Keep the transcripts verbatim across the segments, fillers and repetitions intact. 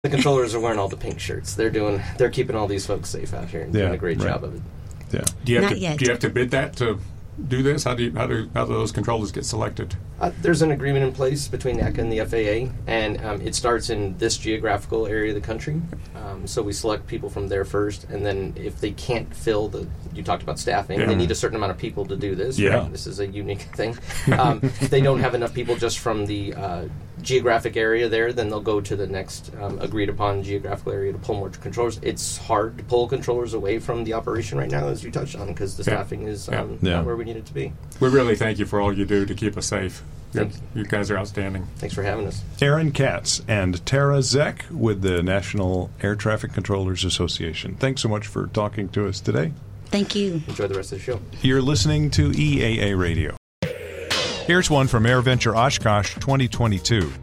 The controllers are wearing all the pink shirts. They're doing. They're keeping all these folks safe out here and Yeah, doing a great right. job of it. Yeah. Do you have Not to yet. do you have to bid that to do this? How do you how do how do those controllers get selected? Uh, there's an agreement in place between N A C A and the F A A, and um, it starts in this geographical area of the country. Um, so we select people from there first, and then if they can't fill the, you talked about staffing, Yeah. they need a certain amount of people to do this. Yeah. Right? This is a unique thing. Um, if they don't have enough people just from the uh, geographic area there, then they'll go to the next um, agreed upon geographical area to pull more controllers. It's hard to pull controllers away from the operation right now, as you touched on, because the Yeah. staffing is Yeah. um, Yeah. not where we need it to be. We really thank you for all you do to keep us safe. You, Thank you guys are outstanding. Thanks for having us. Aaron Katz and Tara Zeck with the National Air Traffic Controllers Association. Thanks so much for talking to us today. Thank you. Enjoy the rest of the show. You're listening to E A A Radio. Here's one from AirVenture Oshkosh twenty twenty-two.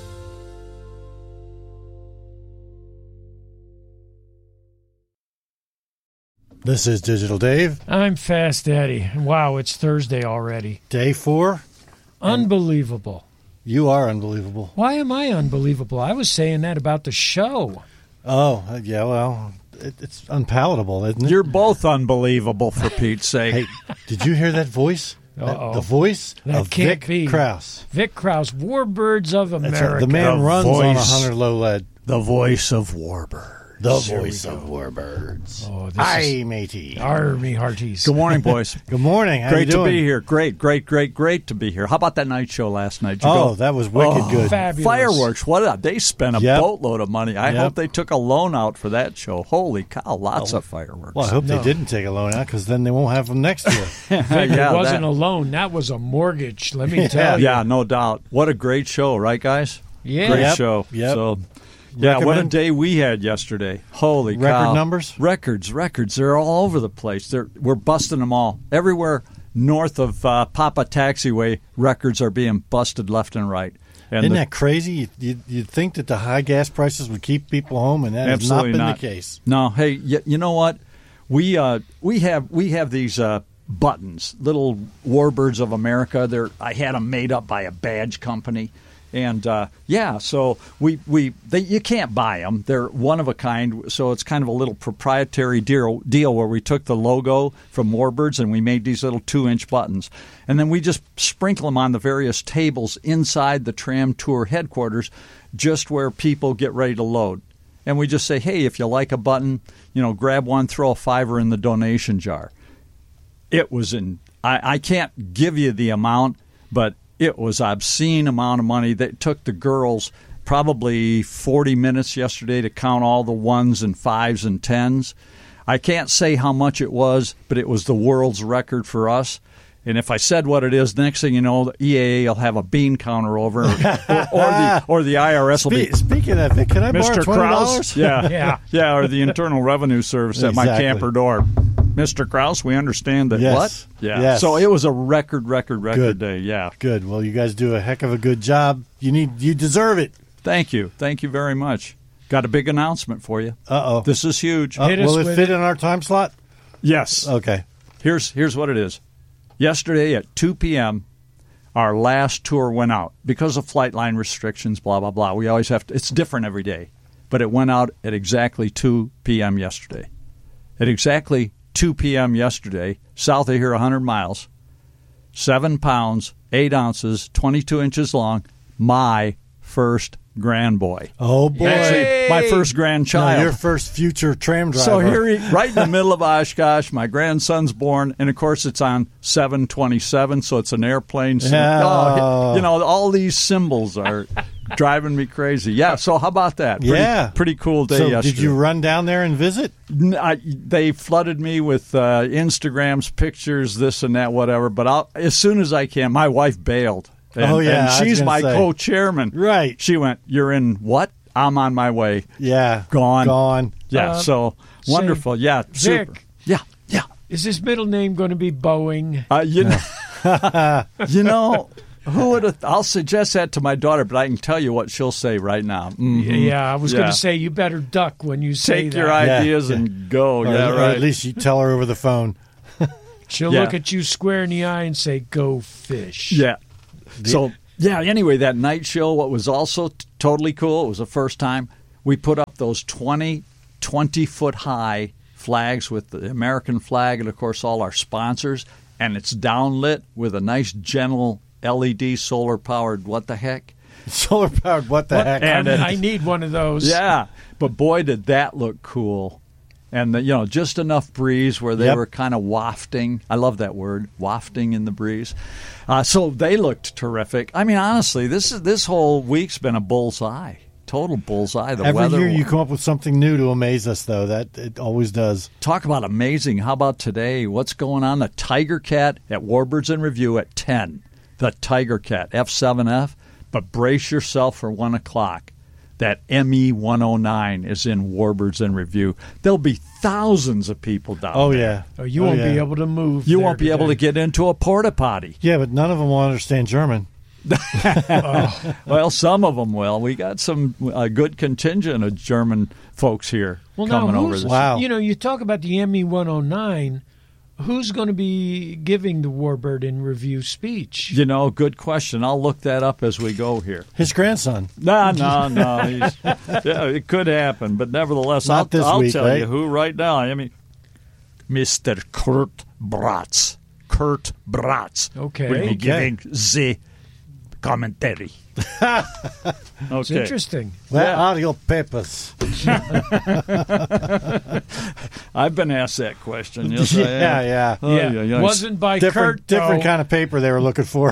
This is Digital Dave. I'm Fast Eddie. Wow, it's Thursday already. Day four. Unbelievable. You are unbelievable. Why am I unbelievable? I was saying that about the show. Oh, uh, yeah, well, it, it's unpalatable, isn't it? You're both unbelievable, for Pete's sake. Hey, did you hear that voice? That- Uh-oh. the voice That of can't Vic be. Krause. Vic Krause, Warbirds of That's America. right. The man The runs on a voice. hundred low lead. The voice of Warbird. The There we voice go. of Warbirds. Oh, this Hi, is matey. Army Hearties. Good morning, boys. Good morning. How Great you to doing? be here. Great, great, great, great to be here. How about that night show last night? Did you Oh, go? that was wicked Oh, good. Fabulous. Fireworks. What a, they spent a Yep. boatload of money. I Yep. hope they took a loan out for that show. Holy cow, lots of fireworks. Well, I hope No. they didn't take a loan out because then they won't have them next year. Vic, yeah, it wasn't that- a loan. That was a mortgage. Let me tell you. yeah, no doubt. What a great show, right, guys? Yeah. Great Yep, show. yep. So, yeah, what a Recommend- day we had yesterday. Holy Record cow. numbers? Records, records. They're all over the place. They're, we're busting them all. Everywhere north of uh, Papa Taxiway, records are being busted left and right. And Isn't the- that crazy? You'd, you'd, you'd think that the high gas prices would keep people home, and that has not Absolutely been not. the case. No, hey, y- you know what? We uh, we have we have these uh, buttons, little Warbirds of America. They're I had them made up by a badge company, and uh, yeah, so we we they, you can't buy them. They're one of a kind. So it's kind of a little proprietary deal deal where we took the logo from Warbirds and we made these little two inch buttons, and then we just sprinkle them on the various tables inside the Tram Tour headquarters, just where people get ready to load. And we just say, hey, if you like a button, you know, grab one, throw a fiver in the donation jar. It was in, I, I can't give you the amount, but it was obscene amount of money. That took the girls probably forty minutes yesterday to count all the ones and fives and tens. I can't say how much it was, but it was the world's record for us. And if I said what it is, next thing you know, the E A A will have a bean counter over, or, or, the, or the I R S will be. Spe- speaking of Vic, can I borrow Mister twenty Krause? dollars? Yeah. Yeah. Yeah, or the Internal Revenue Service at my Exactly. camper door. Mister Krause, we understand that. Yes. What? Yeah. Yes. So it was a record, record, record Good. day. Yeah. Good. Well, you guys do a heck of a good job. You need, you deserve it. Thank you. Thank you very much. Got a big announcement for you. Uh oh. This is huge. Uh, Hit us will it with fit it. in our time slot? yes. Okay. Here's here's what it is. Yesterday at two p.m., our last tour went out because of flight line restrictions, blah, blah, blah. We always have to, it's different every day. But it went out at exactly two p.m. yesterday. At exactly two p.m. yesterday, south of here one hundred miles, seven pounds, eight ounces, twenty-two inches long, my first grandboy. Oh boy. Actually, my first No, grandchild. your first future tram driver. So here, he, right in the middle of Oshkosh, my grandson's born, and of course it's on seven twenty-seven, so it's an airplane. So, Oh. you know, all these symbols are driving me crazy. Yeah, so how about that? Pretty, Yeah. Pretty cool day So yesterday. did you run down there and visit? N- I, they flooded me with uh, Instagrams, pictures, this and that, whatever, but I'll, as soon as I can, my wife bailed. And, Oh, yeah, and I was she's gonna my say. co-chairman. Right. She went, you're in what? I'm on my way. Yeah. Gone. Gone. Yeah, Uh, so say, wonderful. Yeah, super. Vic. Yeah, yeah. Is his middle name going to be Boeing? Uh, you know, you know, who would have? I'll suggest that to my daughter, but I can tell you what she'll say right now. Mhm. Yeah, I was Yeah. going to say you better duck when you say Take that. your Yeah, ideas yeah. and go. Or, yeah, or right. at least you tell her over the phone. She'll Yeah. look at you square in the eye and say, "Go fish." Yeah. So yeah. Anyway, that night show, what was also t- totally cool. It was the first time we put up those twenty, twenty-foot high flags with the American flag and, of course, all our sponsors, and it's downlit with a nice, gentle L E D solar-powered what the heck? Solar-powered what the What? heck? And I, it- I need one of those. Yeah, but boy, did that look cool. And, the, you know, just enough breeze where they Yep. were kind of wafting. I love that word, wafting in the breeze. Uh, so they looked terrific. I mean, honestly, this is this whole week's been a bullseye, total bullseye. The Every weather. year you come up with something new to amaze us, though. That it always does. Talk about amazing. How about today? What's going on? The Tiger Cat at Warbirds in Review at ten. The Tiger Cat, F seven F. But brace yourself for one o'clock. That M E one oh nine is in Warbirds in Review. There'll be thousands of people down Oh there. yeah. Oh, you Oh, won't yeah. be able to move. You there won't be able to today. get into a porta potty. Yeah, but none of them will understand German. Well, some of them will. We got some uh, good contingent of German folks here Well, now, coming over who's, this. Wow. you know, you talk about the M E one oh nine. Who's going to be giving the Warbird in Review speech? You know, good question. I'll look that up as we go here. His grandson. No, no, no. He's, yeah, it could happen, but nevertheless, Not I'll, this I'll week, tell right? you who right now. I mean, Mister Kurt Bratz. Kurt Bratz Okay. will be Okay. giving the commentary. It's Okay. interesting. Where Yeah. are your papers? I've been asked that question. Yes, I yeah, am. yeah. Oh, yeah, yeah, yeah. wasn't by Different, Kurt. different though. kind of paper they were looking for.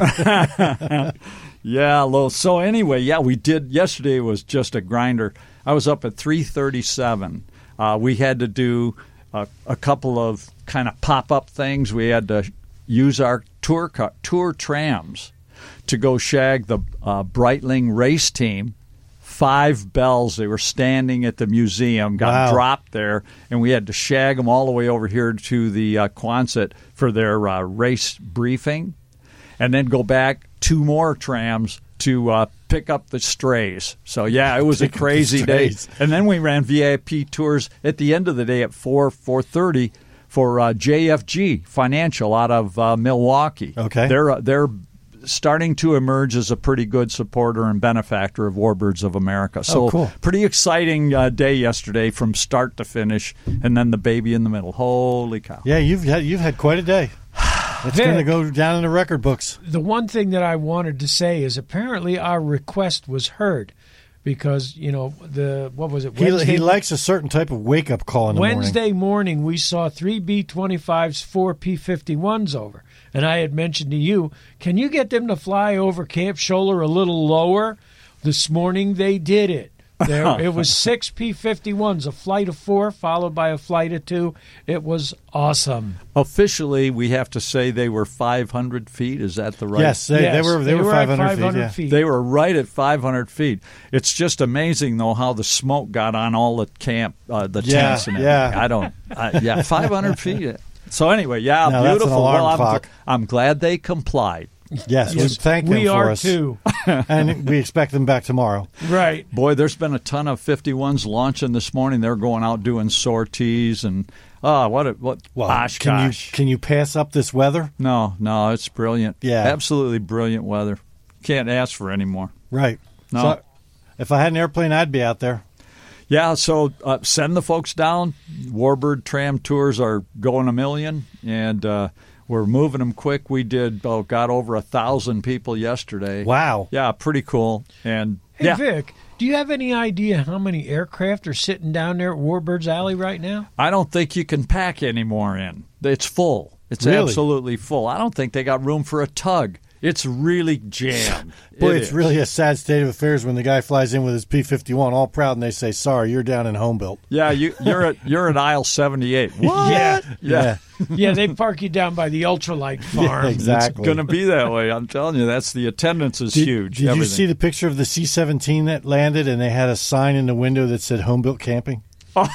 Yeah, Lo. So anyway, yeah, we did. Yesterday was just a grinder. I was up at three thirty-seven. Uh, we had to do a, a couple of kind of pop-up things. We had to use our tour car, tour trams to go shag the uh, Breitling race team. Five bells. They were standing at the museum, got Wow. dropped there, and we had to shag them all the way over here to the uh, Quonset for their uh, race briefing, and then go back two more trams to uh, pick up the strays. So, yeah, it was a Pick up the crazy day. strays. And then we ran V I P tours at the end of the day at four, four thirty for uh, J F G Financial out of uh, Milwaukee. Okay. They're, uh, they're starting to emerge as a pretty good supporter and benefactor of Warbirds of America. So Oh, cool. pretty exciting uh, day yesterday from start to finish, and then the baby in the middle. Holy cow. Yeah, you've had you've had quite a day. It's Vic. going to go down in the record books. The one thing that I wanted to say is apparently our request was heard because, you know, the what was it? He, Wednesday, he likes a certain type of wake up call in the Wednesday morning. morning we saw three B twenty-fives, four P fifty-ones over. And I had mentioned to you, can you get them to fly over Camp Scholler a little lower? This morning they did it. There, it was six P fifty-ones, a flight of four followed by a flight of two. It was awesome. Officially, we have to say they were five hundred feet. Is that the right? Yes, they, Yes, they were they, were at five hundred, five hundred feet. feet. They were right at five hundred feet. It's just amazing, though, how the smoke got on all the camp, uh, the Yeah, tents and yeah. everything. I don't, uh, yeah, five hundred feet. So anyway, yeah, Now, that's an beautiful. alarm Well, I'm, clock. I'm glad they complied. Yeah. Yes, we Yes, thank them we for are us, too. and we expect them back tomorrow. Right. Boy, there's been a ton of fifty-ones launching this morning. They're going out doing sorties and oh, what a, what Well, gosh, can you gosh. can you pass up this weather? No, no, it's brilliant. Yeah. Absolutely brilliant weather. Can't ask for any more. Right. No. So, if I had an airplane, I'd be out there. Yeah, so uh, send the folks down. Warbird tram tours are going a million, and uh, we're moving them quick. We did, oh, got over a thousand people yesterday. Wow. Yeah, pretty cool. And Hey, yeah, Vic, do you have any idea how many aircraft are sitting down there at Warbird's Alley right now? I don't think you can pack any more in. It's full. It's Really? absolutely full. I don't think they got room for a tug. It's really jammed. Boy, It it's is. really a sad state of affairs when the guy flies in with his P fifty-one all proud and they say, sorry, you're down in home built. Yeah, you, you're at you're at aisle seventy-eight. What? Yeah. Yeah. Yeah, they park you down by the ultralight farm. exactly. It's going to be that way. I'm telling you, that's the attendance is Did, huge. Did you Everything. see the picture of the C seventeen that landed and they had a sign in the window that said home built camping?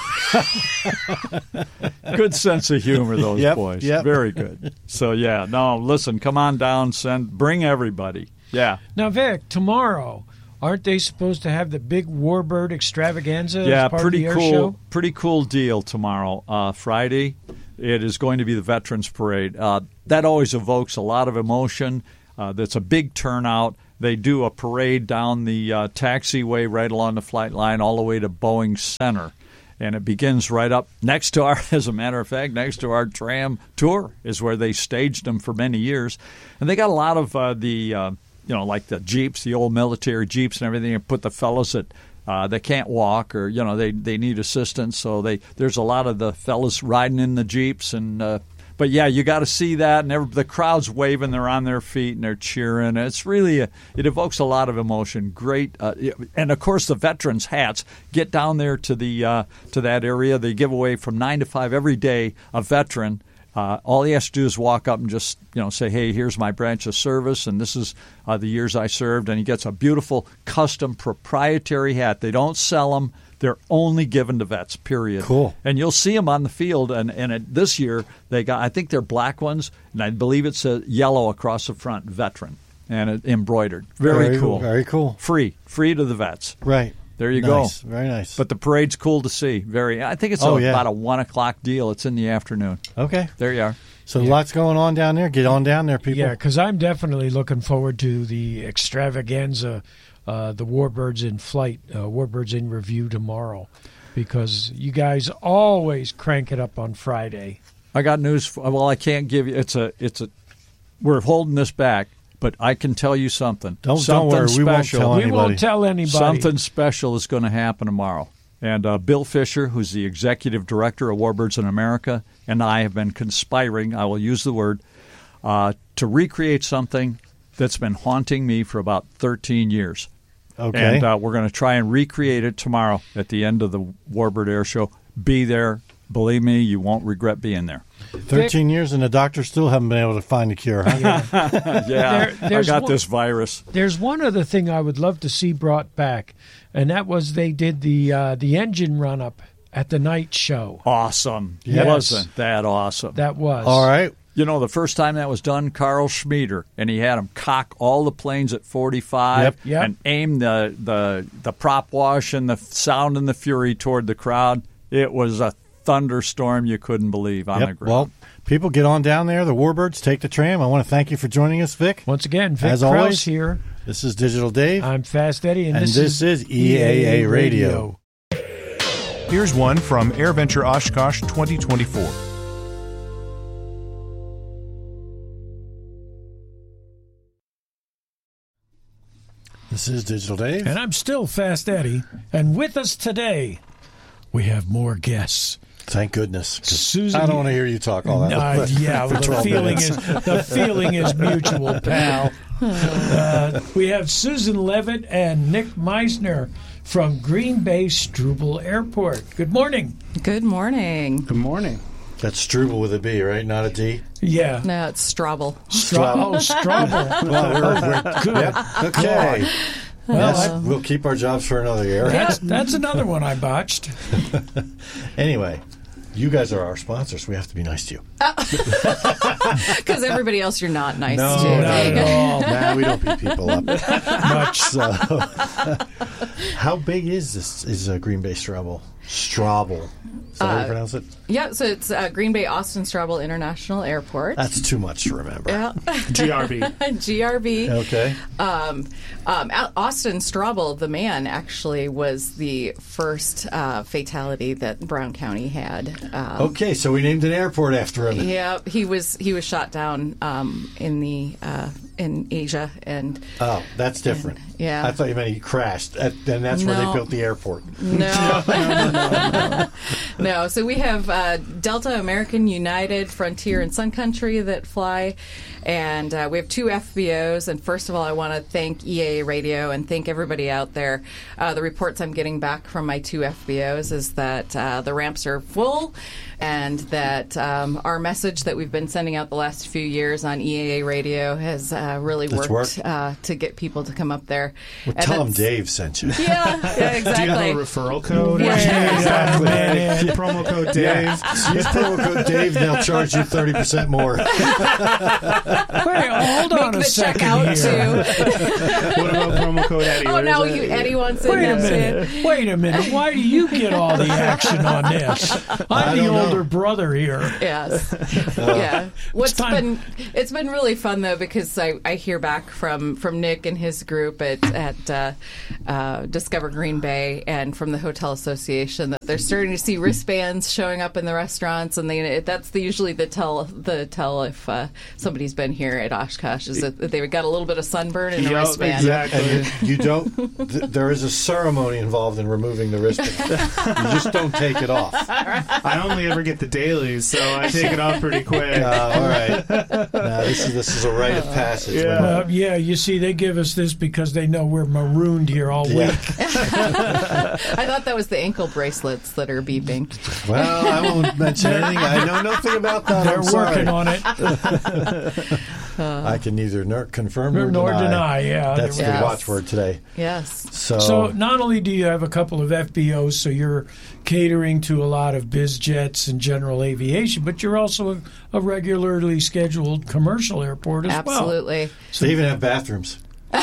Good sense of humor, those Yep, boys. yep. Very good. So yeah, no, listen, come on down, send, bring everybody. Yeah, Now, Vic, tomorrow, aren't they supposed to have the big Warbird extravaganza yeah, as part pretty of the air cool, show? pretty cool deal tomorrow, uh, Friday. It is going to be the Veterans Parade. Uh, that always evokes a lot of emotion. Uh, that's a big turnout. They do a parade down the uh, taxiway right along the flight line all the way to Boeing Center. And it begins right up next to our, as a matter of fact, next to our tram tour is where they staged them for many years. And they got a lot of uh, the, uh, you know, like the Jeeps, the old military Jeeps and everything, and put the fellows that uh, they can't walk or, you know, they, they need assistance. So they there's a lot of the fellows riding in the Jeeps. And uh, But, yeah, you got to see that. And every, the crowd's waving. They're on their feet and they're cheering. It's really, a, it evokes a lot of emotion. Great. Uh, and, of course, the veterans' hats. Get down there to the uh, to that area. They give away from nine to five every day a veteran. Uh, all he has to do is walk up and just, you know, say, hey, here's my branch of service, and this is uh, the years I served. And he gets a beautiful custom proprietary hat. They don't sell them. They're only given to vets, period. Cool. And you'll see them on the field. And, and it, this year, they got, I think they're black ones, and I believe it's a yellow across the front, veteran, and it embroidered. Very, Very cool. Very cool. Free. Free to the vets. Right. There you nice. go. Very nice. But the parade's cool to see. Very. I think it's Oh, a, yeah. about a one o'clock deal. It's in the afternoon. Okay. There you are. So lots going on down there. Get on down there, people. Yeah, because I'm definitely looking forward to the extravaganza, uh, the Warbirds in Flight, uh, Warbirds in Review tomorrow, because you guys always crank it up on Friday. I got news. For, well, I can't give you. It's a. It's a. We're holding this back, but I can tell you something. Don't, something don't worry. We won't special. tell We anybody. won't tell anybody. Something special is going to happen tomorrow. And uh, Bill Fisher, who's the executive director of Warbirds in America, and I have been conspiring, I will use the word, uh, to recreate something that's been haunting me for about thirteen years. Okay. And uh, we're going to try and recreate it tomorrow at the end of the Warbird Air Show. Be there. Believe me, you won't regret being there. Thirteen years, and the doctors still haven't been able to find a cure, huh? Yeah, There- I there's got one- this virus. There's one other thing I would love to see brought back, and that was they did the uh, the engine run up at the night show. Awesome. Yes. Wasn't that awesome? That was All right. You know, the first time that was done, Carl Schmieder, and he had them cock all the planes at forty-five Yep. Yep. and aim the, the, the prop wash and the sound and the fury toward the crowd. It was a thunderstorm you couldn't believe on the Yep. ground. Well, people get on down there. The Warbirds, take the tram. I want to thank you for joining us, Vic. Once again, Vic As Krause always, here. This is Digital Dave. I'm Fast Eddie, and, And this, this is E A A Radio. Here's one from AirVenture Oshkosh twenty twenty-four. This is Digital Dave. And I'm still Fast Eddie. And with us today, we have more guests. Thank goodness. 'cause Susan- I don't want to hear you talk all that. Uh, yeah, for the twelve feeling minutes. is the feeling is mutual, pal. Uh, we have Susan Levitt and Nick Meisner from Green Bay Struble Airport. Good morning. Good morning. Good morning. That's Struble with a B, right? Not a D. Yeah. No, it's Strobel. Stra- oh, Strobel. Well, we're, we're Good. Yep. Okay. Well, Yes, I- we'll keep our jobs for another year. That's that's another one I botched. Anyway, you guys are our sponsors. We have to be nice to you. Because everybody else you're not nice No, to. not at all. Nah, we don't beat people up. Much. So, how big is this? Is uh, Green Bay Strobel? Strobel. Is that how you Uh, pronounce it? Yeah, so it's uh, Green Bay Austin Strobel International Airport. That's too much to remember. yeah. G R B. G R B. Okay. Um, um, Al- Austin Strobel, the man, actually was the first uh, fatality that Brown County had. Um, Okay, so we named an airport after him. Yeah, he was he was shot down um, in the uh, in Asia, and Oh, that's different. Yeah. I thought you meant he crashed, and that's where they No. built the airport. no, no. So we have uh, Delta, American, United, Frontier, and Sun Country that fly, and uh, we have two F B Os. And first of all, I want to thank E A A Radio and thank everybody out there. Uh, the reports I'm getting back from my two F B Os is that uh, the ramps are full, and that um, our message that we've been sending out the last few years on E A A Radio has uh, really It's worked, worked. Uh, to get people to come up there. Well, And tell him that's- Dave sent you. Yeah, yeah, exactly. Do you have a referral code? Yeah. Yeah, Exactly. man. Promo promo code Dave. Use promo code Dave, and they'll charge you thirty percent more. Wait, hold on Make a the second checkout here. What about promo code Eddie? too. Oh, What now is you, that? Eddie wants it. Wait a now, too. minute. Wait a minute. Why do you get all the action on this? I I'm the don't know. older brother here. Yes. yeah. What's time. been it's been really fun though because I, I hear back from, from Nick and his group at at uh, uh, Discover Green Bay and from the Hotel Association that they're starting to see wristbands showing up in the restaurants, and they that's the, usually the tell the tell if uh, somebody's been here at Oshkosh is that they've got a little bit of sunburn and a Yep, wristband. exactly. And you, you don't. Th- there is a ceremony involved in removing the wristband. You just don't take it off. I only ever get the dailies, so I take it off pretty quick. Uh, all right. Now this is this is a rite of passage. Yeah. Well, yeah, you see, they give us this because they know we're marooned here all Yeah. week. I thought that was the ankle bracelets that are beeping. Well, I won't mention anything. I know nothing about that. They're I'm sorry. working on it. I can neither ner- confirm Nor, nor, nor deny, yeah. That's There the we Yes. go. watchword today. Yes. So, So not only do you have a couple of F B Os, so you're catering to a lot of biz jets and general aviation, but you're also a, a regularly scheduled commercial airport as well. Absolutely. they even have bathrooms.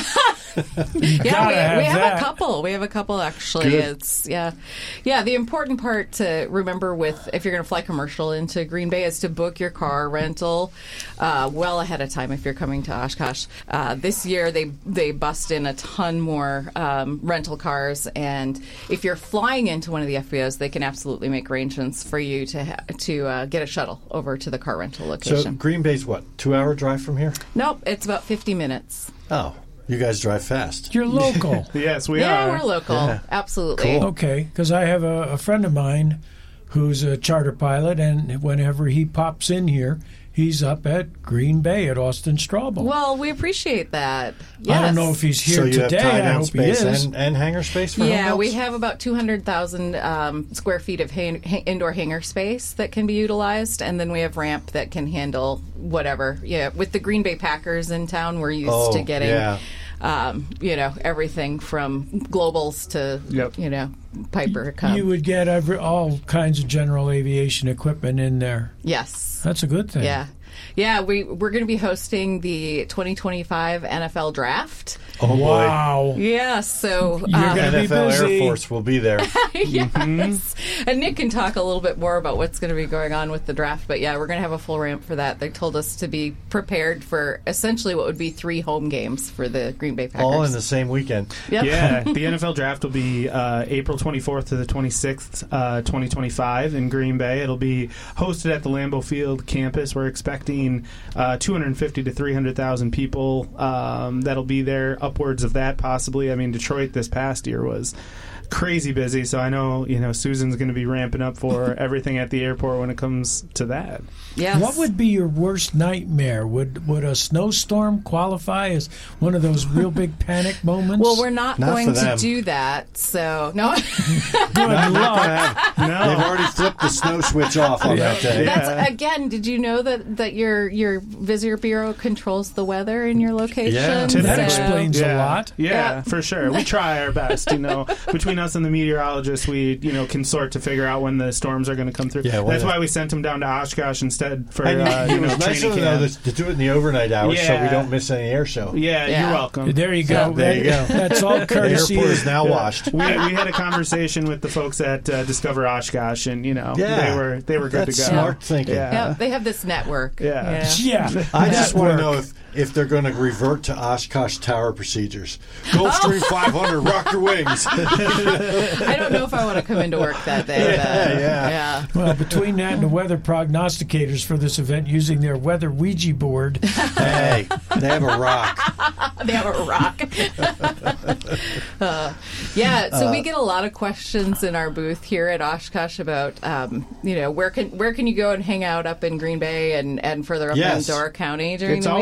Yeah, we, gotta have we have that. a couple. We have a couple actually. Good. It's yeah, yeah. The important part to remember with if you're going to fly commercial into Green Bay is to book your car rental uh, well ahead of time if you're coming to Oshkosh. Uh, this year they they bust in a ton more um, rental cars, and if you're flying into one of the F B Os, they can absolutely make arrangements for you to ha- to uh, get a shuttle over to the car rental So location. Green Bay's what? Two hour drive from here? Nope, it's about fifty minutes. Oh, you guys drive fast. You're local. Yes, we yeah, are. we're local. Yeah. Absolutely. Cool. Okay, because I have a, a friend of mine who's a charter pilot, and whenever he pops in here, he's up at Green Bay at Austin Straubel. Well, we appreciate that. Yes. I don't know if he's here so you today. have tie I down hope he space is. and, and hangar space for Yeah, home we builds? have about two hundred thousand um, square feet of hang- hang- indoor hangar space that can be utilized, and then we have ramp that can handle whatever. Yeah, with the Green Bay Packers in town, we're used Oh, to getting, yeah. um, you know, everything from globals to, Yep. you know, Piper. Cub. You would get every, all kinds of general aviation equipment in there. Yes. That's a good thing. Yeah. Yeah, we, we're going to be hosting the twenty twenty-five N F L Draft. Oh, boy. Wow. Yeah, so... You're um, gonna be N F L busy. Air Force will be there. yes. And Nick can talk a little bit more about what's going to be going on with the draft. But yeah, we're going to have a full ramp for that. They told us to be prepared for essentially what would be three home games for the Green Bay Packers. All in the same weekend. Yep. Yeah, the N F L draft will be uh, April twenty-fourth to the twenty-sixth, uh, twenty twenty-five in Green Bay. It'll be hosted at the Lambeau Field campus. We're expecting uh, two hundred fifty to three hundred thousand people um, that'll be there, upwards of that possibly. I mean, Detroit this past year was crazy busy, so I know, you know, Susan's going to be ramping up for everything at the airport when it comes to that. Yes. What would be your worst nightmare? Would would a snowstorm qualify as one of those real big panic moments? Well, we're not, Not going for to them. do that. So, no. good luck. No. They've already flipped the snow switch off on that day. That's, again, did you know that, that your your visitor bureau controls the weather in your location? Yeah. That So- explains a lot. Yeah, Yeah. for sure. We try our best, you know. Between us and the meteorologists, we, you know, can sort to figure out when the storms are going to come through. Yeah, well, That's yeah. why we sent them down to Oshkosh instead for, And uh, it you know, was nice training of them camp. though, to do it in the overnight hours so we Yeah. don't miss any air show. Yeah, Yeah. you're welcome. There you go. There you go. That's all The courtesy. airport of- is now washed. we, we had a conversation with the folks at uh, Discover Oshkosh, and you know, Yeah. they were they were good That's to go. smart thinking. Yeah. Yeah, they have this network. Yeah. you know. Yeah. I just that want to work. know if, if they're going to revert to Oshkosh Tower procedures. Gulfstream five hundred, rock your wings. I don't know if I want to come into work that day. Yeah, but, yeah. yeah. Well, between that and the weather prognosticators for this event using their weather Ouija board, Hey, they have a rock. They have a rock. uh, yeah, so we get a lot of questions in our booth here at Oshkosh about, um, you know, where can where can you go and hang out up in Green Bay and, and further up Yes. in Door County during It's the always week? a great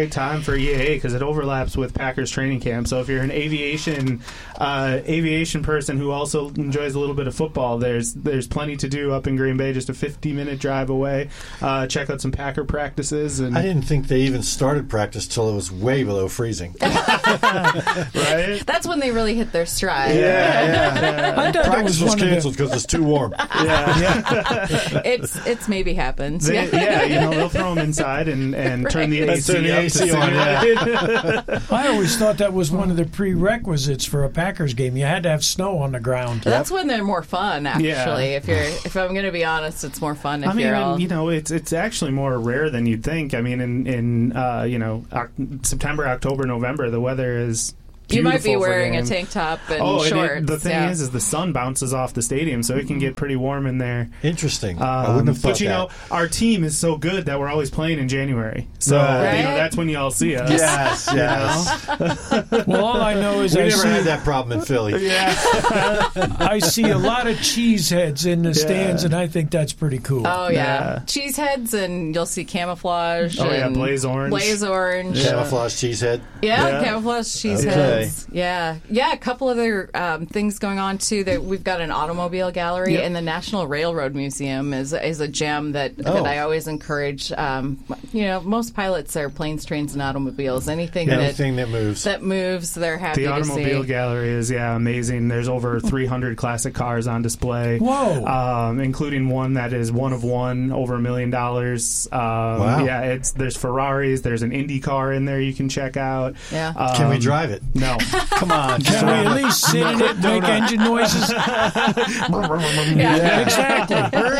great time for E A A because it overlaps with Packers training camp. So if you're an aviation uh, aviation person who also enjoys a little bit of football, there's there's plenty to do up in Green Bay, just a fifty minute drive away. Uh, check out some Packer practices. And I didn't think they even started practice till it was way below freezing. right? That's when they really hit their stride. Yeah, yeah. I thought that Practice was was one of canceled because it's too warm. Yeah, yeah. It's it's maybe happened. They, yeah. yeah, you know, they'll throw them inside and, and turn the Right. A C Turn the up A C to on, simulate. I always thought that was one of the prerequisites for a Packers game. You had to have snow on the ground. That's when they're more fun, actually. Yeah. If you're, if I'm going to be honest, it's more fun if I mean, you're all. you know, it's it's actually more rare than you'd think. I mean, in in uh, you know Oc- September, October, November, the weather is. You might be beautiful for wearing a games. tank top and Oh, and shorts. it, the thing yeah. is, is the sun bounces off the stadium, so it can get pretty warm in there. Interesting. I Um, wouldn't have thought but you that. know, our team is so good that we're always playing in January. So Right. you know, that's when you all see us. Yes, yes. Well, all I know is We I never see, had that problem in Philly. Yeah. I see a lot of cheese heads in the Yeah. stands, and I think that's pretty cool. Oh, yeah. Yeah. Cheese heads, and you'll see camouflage. Oh, yeah, and blaze orange. Blaze orange. Camouflage cheesehead. Yeah, Yeah. camouflage cheese Okay. heads. Yeah. Yeah, a couple other um, things going on, too. That we've got an automobile gallery, Yep. and the National Railroad Museum is is a gem that, Oh. that I always encourage. Um, you know, most pilots are planes, trains, and automobiles. Anything, Anything that moves. that, that moves, they're happy The to automobile see. gallery is yeah amazing. There's over three hundred classic cars on display. Whoa. Um, including one that is one of one, over a million dollars. Um, Wow. Yeah, it's there's Ferraris. There's an Indy car in there you can check out. Yeah. Can we Um, drive it? No. Come on. Can we at least sit in it and make engine noises? Yeah. Exactly.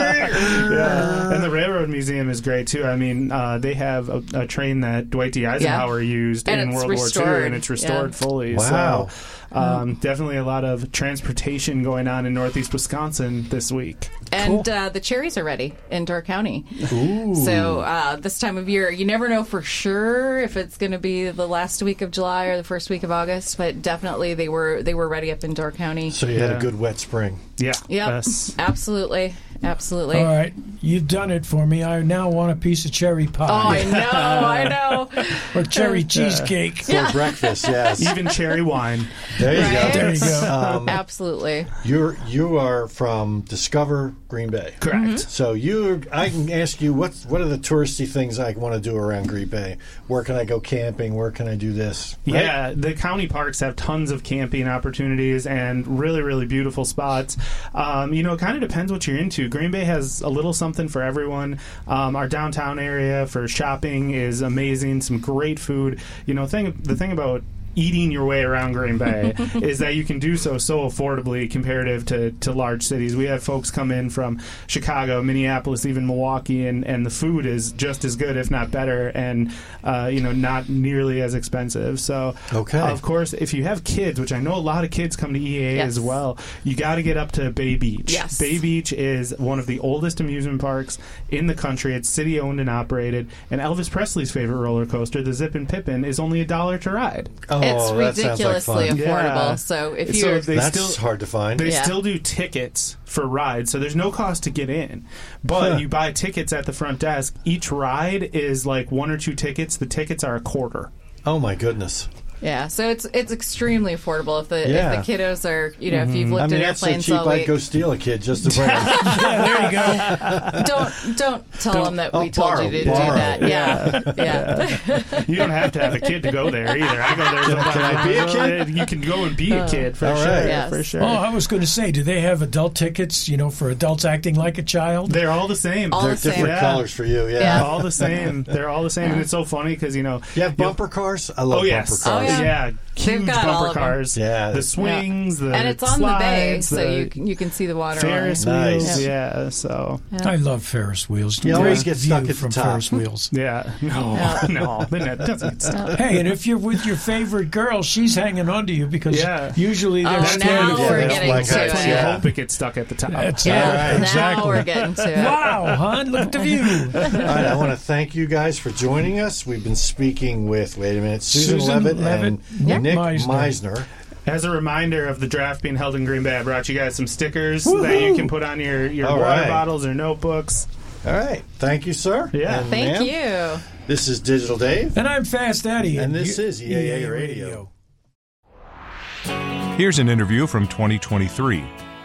Yeah. And the Railroad Museum is great too. I mean, uh, they have a, a train that Dwight D. Eisenhower used And in it's World War Two, restored. and it's restored Yeah. fully. Wow. So, um, definitely a lot of transportation going on in Northeast Wisconsin this week. And uh, the cherries are ready in Door County. Ooh. So uh, this time of year, you never know for sure if it's going to be the last week of July or the first week of August. But definitely, they were they were ready up in Door County. So you had Yeah. a good wet spring. Yeah. Yep, Yes. absolutely, absolutely. All right, you've done it for me. I now want a piece of cherry Oh, I pie know, I know. or cherry cheesecake. For breakfast, yes. Even cherry wine. There you Right? go. There you go. Um, Absolutely. you're you are from Discover Green Bay. Correct. Mm-hmm. So you, I can ask you what what are the touristy things I want to do around Green Bay? Where can I go camping? Where can I do this? Right? Yeah, the county parks have tons of camping opportunities and really, really beautiful spots. Um, you know, it kind of depends what you're into. Green Bay has a little something for everyone. Um, our downtown area for shopping is amazing. Some great food. You know, thing the thing about eating your way around Green Bay is that you can do so so affordably comparative to, to large cities. We have folks come in from Chicago, Minneapolis, even Milwaukee, and, and the food is just as good, if not better, and uh, you know, not nearly as expensive. So, Okay. of course, if you have kids, which I know a lot of kids come to E A A Yes. as well, you got to get up to Bay Beach. Yes. Bay Beach is one of the oldest amusement parks in the country. It's city owned and operated, and Elvis Presley's favorite roller coaster, the Zip and Pippin, is only a dollar to ride. Oh, It's that sounds like ridiculously fun. affordable. Yeah. So if So you're they That's still hard to find. They Yeah. still do tickets for rides, so there's no cost to get in. But Huh. you buy tickets at the front desk. Each ride is like one or two tickets. The tickets are a quarter. Oh my goodness. yeah, so it's it's extremely affordable if the Yeah. if the kiddos are you know if you've I looked mean, at that's so airplanes cheap. all I'd week. go steal a kid just to bring him. Yeah, there you go. Don't don't tell them that Oh, we told borrow, you to borrow. do that. Yeah, yeah. You don't have to have a kid to go there either. I go there. Sometimes. Can I be a kid? You can go and be a kid for All sure. right. Yes. For sure. Oh, I was going to say, do they have adult tickets, you know, for adults acting like a child? They're all the same. All They're the same. different Yeah. colors for you. Yeah. Yeah. all the same. They're all the same, and it's so funny because you know. You have bumper cars? I love Oh yes. bumper cars. Oh, yeah. Huge They've got all bumper of them. cars. Yeah. The swings. The And it's on the bay, slides, so the you can, you can see the water. Ferris line. Nice. wheels. Yeah. Yeah. So. I love Ferris wheels. You always Great get stuck view at the from top. Ferris wheels. Yeah. No. No. It doesn't stop. Hey, and if you're with your favorite girl, she's hanging on to you because Yeah. usually they're Oh, scared now of Yeah, we're that's getting like to that. it. That's when you Yeah. hope it gets stuck at the top. That's Yeah, it. right. now Exactly. we're getting to it. Wow, hon, look at the view. All right, I want to thank you guys for joining us. We've been speaking with, wait a minute, Susan, Susan Levitt, Levitt, and Nick Nick Meisner. Meisner. As a reminder of the draft being held in Green Bay, I brought you guys some stickers that you can put on your, your All water right. bottles or notebooks. All right. Thank you, sir. Yeah. And Thank ma'am. you. This is Digital Dave. And I'm Fast Eddie. And this you- is E A A Radio. Here's an interview from twenty twenty-three.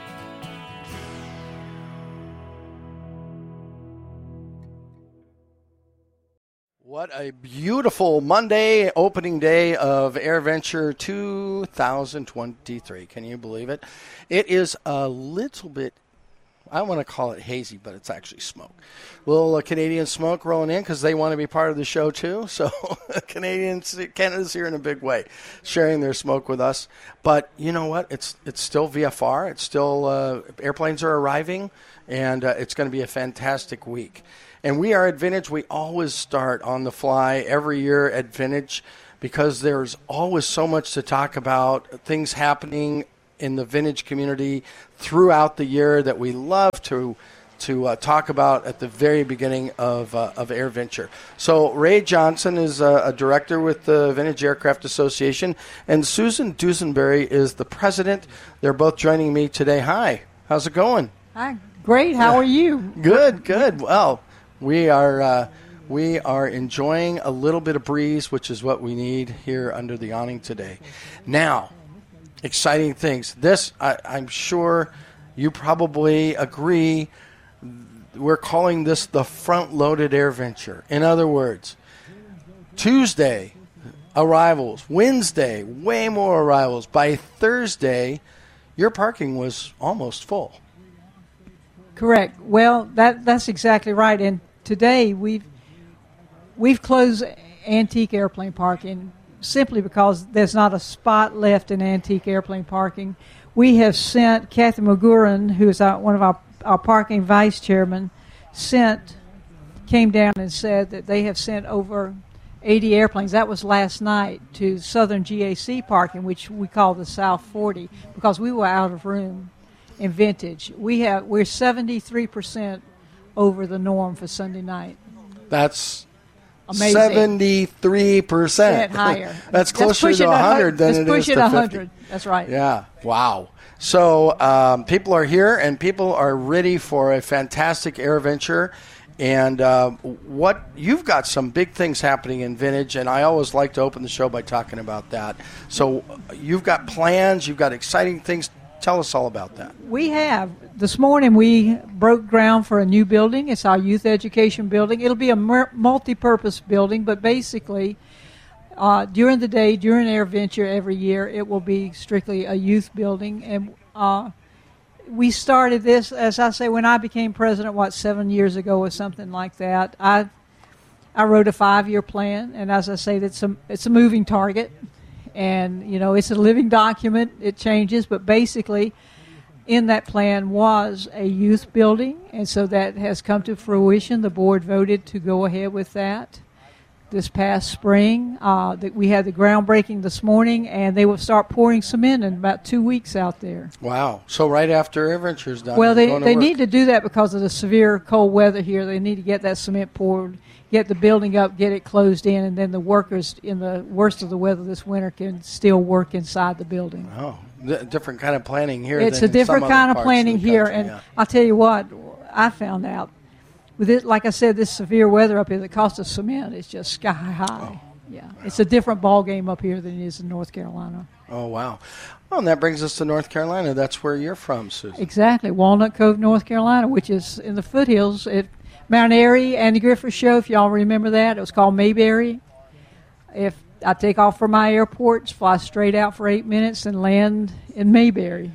What a beautiful Monday opening day of AirVenture two thousand twenty-three. Can you believe it? It is a little bit, I want to call it hazy, but it's actually smoke. A little uh, Canadian smoke rolling in because they want to be part of the show too. So Canadians, Canada's here in a big way, sharing their smoke with us. But you know what? It's it's still V F R. It's still, uh, airplanes are arriving, and uh, it's going to be a fantastic week. And we are at Vintage. We always start on the fly every year at Vintage because there's always so much to talk about, things happening in the vintage community throughout the year that we love to to uh, talk about at the very beginning of uh, of AirVenture. So Ray Johnson is a, a director with the Vintage Aircraft Association, and Susan Dusenberry is the president. They're both joining me today. Hi, how's it going? Hi, great. How are you? Good, good. Well, we are uh, we are enjoying a little bit of breeze, which is what we need here under the awning today. Now, exciting things. This, I, I'm sure you probably agree, we're calling this the front-loaded AirVenture. In other words, Tuesday, arrivals. Wednesday, way more arrivals. By Thursday, your parking was almost full. Correct. Well, that that's exactly right. And today we've we've closed antique airplane parking simply because there's not a spot left in antique airplane parking. We have sent Kathy McGuran, who is our, one of our, our parking vice chairman, sent came down and said that they have sent over eighty airplanes. That was last night to Southern G A C parking, which we call the South forty, because we were out of room in Vintage. We have we're seventy-three percent over the norm for Sunday night. That's amazing. seventy-three percent higher. That's closer That's to one hundred than it is to one fifty. hundred. That's right. Yeah. Wow. So um, people are here, and people are ready for a fantastic AirVenture. And uh, what you've got some big things happening in Vintage, and I always like to open the show by talking about that. So you've got plans, you've got exciting things. Tell us all about that. We have. This morning we broke ground for a new building. It's our youth education building. It'll be a mer- multi-purpose building, but basically uh, during the day, during AirVenture every year, it will be strictly a youth building. And uh, we started this, as I say, when I became president, what, seven years ago or something like that. I I wrote a five-year plan, and as I say, it's a, it's a moving target. And, you know, it's a living document. It changes. But basically, in that plan was a youth building. And so that has come to fruition. The board voted to go ahead with that this past spring. Uh, that we had the groundbreaking this morning, and they will start pouring cement in about two weeks out there. Wow. So right after AirVenture's done. Well, you're they, going to they work. need to do that because of the severe cold weather here. They need to get that cement poured, get the building up, get it closed in, and then the workers in the worst of the weather this winter can still work inside the building. Oh, th- different kind of planning here. It's than a different some other kind of parts planning the here, country, and yeah. I'll tell you what, I found out with it. Like I said, this severe weather up here, the cost of cement is just sky high. Oh. Yeah, it's a different ball game up here than it is in North Carolina. Oh, wow. Well, and that brings us to North Carolina. That's where you're from, Susan. Exactly, Walnut Cove, North Carolina, which is in the foothills at Mount Airy. Andy Griffith Show, if y'all remember that, it was called Mayberry. If I take off from my airport, fly straight out for eight minutes, and land in Mayberry.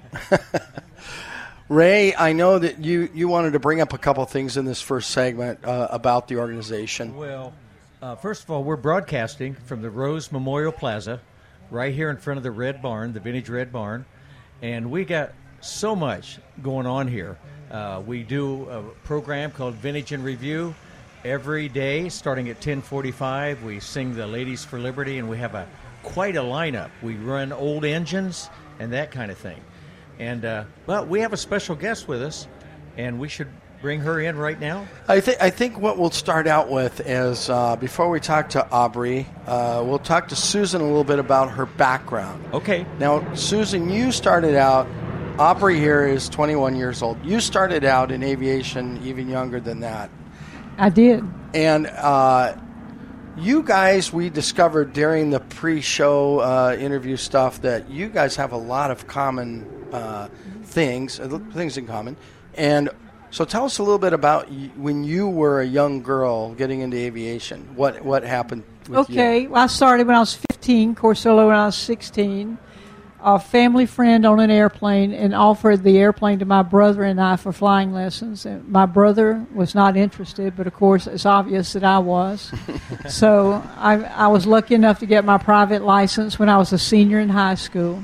Ray, I know that you, you wanted to bring up a couple things in this first segment uh, about the organization. Well, uh, first of all, we're broadcasting from the Rose Memorial Plaza, right here in front of the Red Barn, the Vintage Red Barn, and we got so much going on here. Uh, we do a program called Vintage in Review every day, starting at ten forty-five. We sing the Ladies for Liberty, and we have a quite a lineup. We run old engines and that kind of thing. And uh, well, we have a special guest with us, and we should bring her in right now. I think I think what we'll start out with is uh, before we talk to Aubrey, uh, we'll talk to Susan a little bit about her background. Okay. Now, Susan, you started out. Aubrey here is twenty-one years old. You started out in aviation even younger than that. I did. And uh, you guys, we discovered during the pre-show uh, interview stuff that you guys have a lot of common uh, things, uh, things in common. And so tell us a little bit about y- when you were a young girl getting into aviation. What what happened with you? Okay, well, I started when I was fifteen, Corsola when I was sixteen. A family friend on an airplane and offered the airplane to my brother and I for flying lessons. And my brother was not interested, but of course it's obvious that I was. So I, I was lucky enough to get my private license when I was a senior in high school.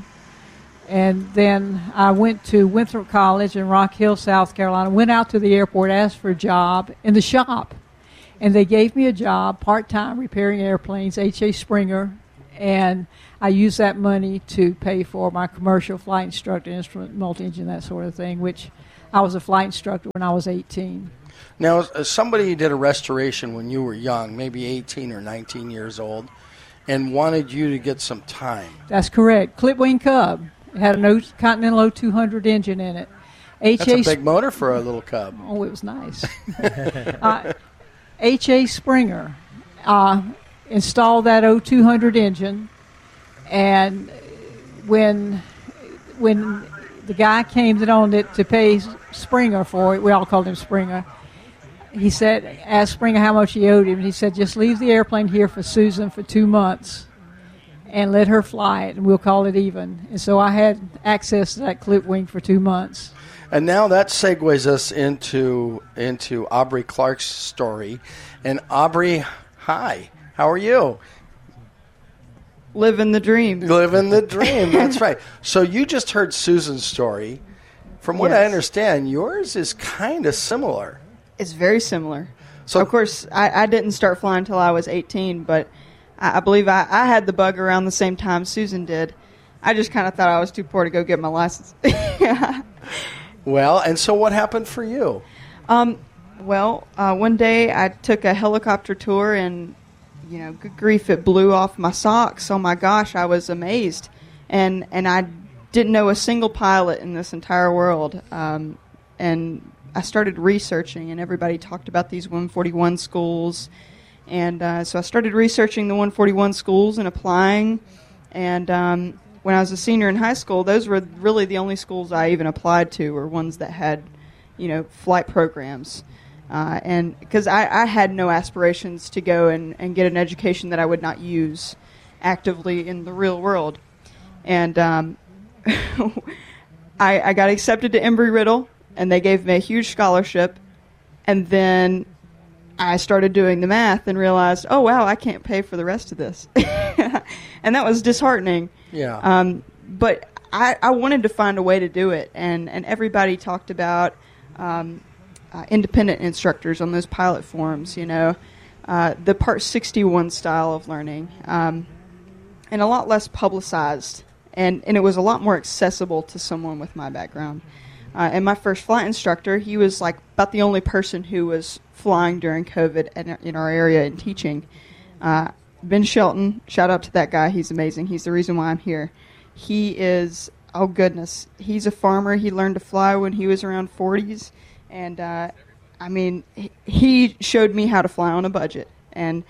And then I went to Winthrop College in Rock Hill, South Carolina, went out to the airport, asked for a job in the shop. And they gave me a job, part-time, repairing airplanes, H A Springer, and I used that money to pay for my commercial flight instructor, instrument, multi-engine, that sort of thing, which I was a flight instructor when I was eighteen. Now, as somebody did a restoration when you were young, maybe eighteen or nineteen years old, and wanted you to get some time. That's correct. Clipwing Cub. It had an o- Continental O two hundred engine in it. H A That's a big motor for a little Cub. Oh, it was nice. uh, H A Springer uh, installed that O two hundred engine, and when when the guy came that owned it to pay Springer for it, we all called him Springer, he said, asked Springer how much he owed him, and he said, just leave the airplane here for Susan for two months and let her fly it, and we'll call it even. And so I had access to that clip wing for two months. And now that segues us into into Aubrey Clark's story. And Aubrey, hi, how are you? Living the dream. Living the dream, that's right. So you just heard Susan's story. From what I Yes. understand, yours is kind of similar. It's very similar. So, of course, I, I didn't start flying until I was eighteen, but I, I believe I, I had the bug around the same time Susan did. I just kind of thought I was too poor to go get my license. Well, and so what happened for you? Um, well, uh, one day I took a helicopter tour, and, you know, good grief, it blew off my socks. Oh, my gosh, I was amazed. And, and I didn't know a single pilot in this entire world. Um, and I started researching, and everybody talked about these one forty-one schools. And uh, so I started researching the one forty-one schools and applying. And um, when I was a senior in high school, those were really the only schools I even applied to, were ones that had, you know, flight programs. Uh, and because I, I had no aspirations to go and, and get an education that I would not use actively in the real world. And um, I, I got accepted to Embry-Riddle, and they gave me a huge scholarship. And then I started doing the math and realized, oh, wow, I can't pay for the rest of this. And that was disheartening. Yeah. Um, but I, I wanted to find a way to do it. And, and everybody talked about um, uh, independent instructors on those pilot forums, you know, uh, the Part sixty-one style of learning, um, and a lot less publicized. And, and it was a lot more accessible to someone with my background. Uh, and my first flight instructor, he was like about the only person who was flying during COVID in, in our area and teaching. Uh, Ben Shelton, shout out to that guy. He's amazing. He's the reason why I'm here. He is, oh goodness, he's a farmer. He learned to fly when he was around forties. And, uh, I mean, he showed me how to fly on a budget. And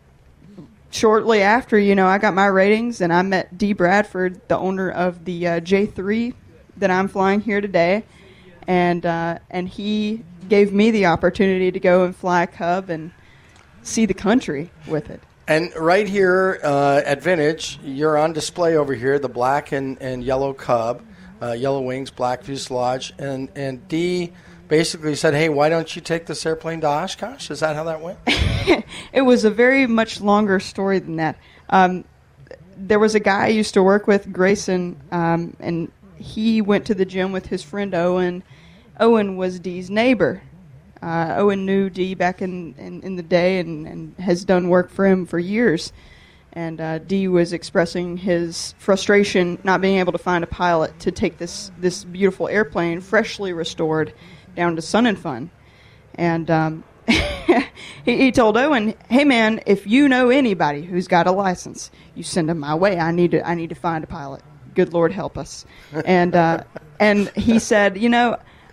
shortly after, you know, I got my ratings, and I met Dee Bradford, the owner of the uh, J three that I'm flying here today. And uh, and he gave me the opportunity to go and fly a Cub and see the country with it. And right here uh, at Vintage, you're on display over here, the black and, and yellow Cub, uh, yellow wings, black fuselage. And, and Dee basically said, hey, why don't you take this airplane to Oshkosh? Is that how that went? It was a very much longer story than that. Um, there was a guy I used to work with, Grayson, um, and he went to the gym with his friend Owen. Owen was Dee's neighbor. Uh, Owen knew Dee back in, in, in the day and, and has done work for him for years. And uh, Dee was expressing his frustration not being able to find a pilot to take this, this beautiful airplane, freshly restored, down to Sun and Fun. And um, he, he told Owen, hey, man, if you know anybody who's got a license, you send them my way. I need to, I need to find a pilot. Good Lord help us. And uh, and he said, you know,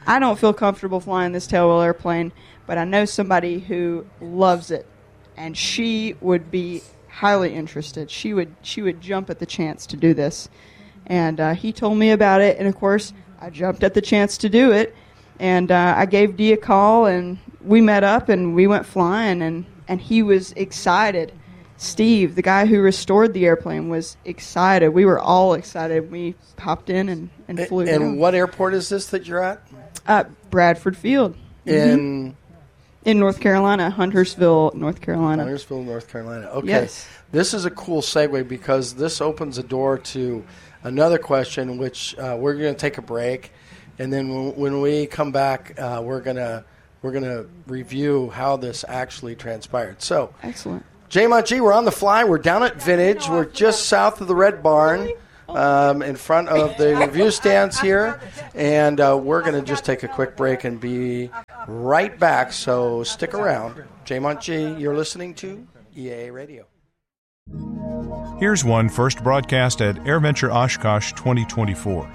I don't feel comfortable flying this tailwheel airplane, but I know somebody who loves it, and she would be highly interested. She would she would jump at the chance to do this. And uh, he told me about it, and of course, I jumped at the chance to do it. And uh, I gave Dee a call, and we met up, and we went flying, and, and he was excited. Steve, the guy who restored the airplane, was excited. We were all excited. We hopped in and, and flew And down. what airport is this that you're at? Uh, Bradford Field. In Mm-hmm. In North Carolina, Huntersville, North Carolina. Huntersville, North Carolina. Okay. Yes. This is a cool segue because this opens a door to another question, which uh, we're going to take a break, and then when, when we come back, uh, we're gonna we're gonna review how this actually transpired. So, excellent. J-Mont G, we're on the fly. We're down at Vintage. We're just south of the Red Barn, um, in front of the review stands here, and uh, we're going to just take a quick break and be right back. So stick around. J-Mont G, you're listening to E A A Radio. Here's one first broadcast at AirVenture Oshkosh twenty twenty-four.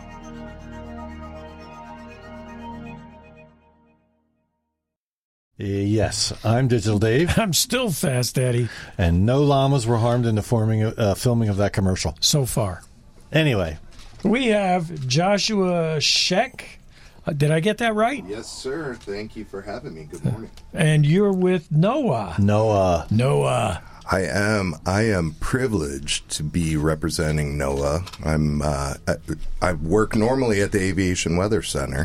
Yes, I'm Digital Dave. I'm still Fast Eddie. And no llamas were harmed in the forming, uh, filming of that commercial. So far. Anyway. We have Joshua Sheck. Uh, did I get that right? Yes, sir. Thank you for having me. Good morning. And you're with NOAA. NOAA. NOAA. I am. I am privileged to be representing NOAA. I'm. Uh, I work normally at the Aviation Weather Center.